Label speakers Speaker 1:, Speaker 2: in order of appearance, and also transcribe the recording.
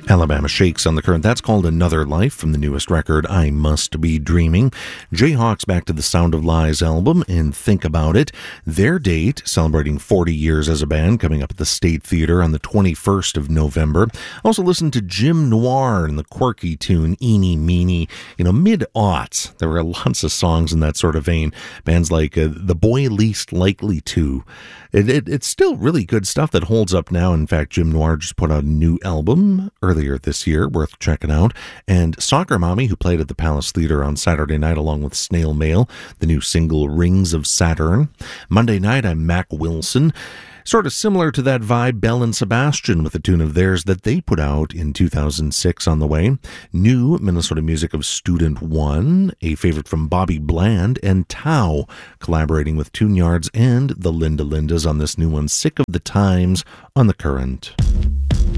Speaker 1: Alabama Shakes on the Current. That's called Another Life from the newest record, I Must Be Dreaming. Jayhawks back to the Sound of Lies album and Think About It. Their date, celebrating 40 years as a band, coming up at the State Theater on the 21st of November. Also listen to Jim Noir and the quirky tune Eeny Meeny. Mid-aughts, there were lots of songs in that sort of vein. Bands like The Boy Least Likely To. It's still really good stuff that holds up now. In fact, Jim Noir just put out a new album earlier this year, worth checking out. And Soccer Mommy, who played at the Palace Theater on Saturday night along with Snail Mail, the new single Rings of Saturn. Monday night, I'm Mac Wilson. Sort of similar to that vibe, Belle and Sebastian with a tune of theirs that they put out in 2006 on the way. New Minnesota music of Student One, a favorite from Bobby Bland, and Tao collaborating with Tune Yards and the Linda Lindas on this new one, Sick of the Times, on the Current.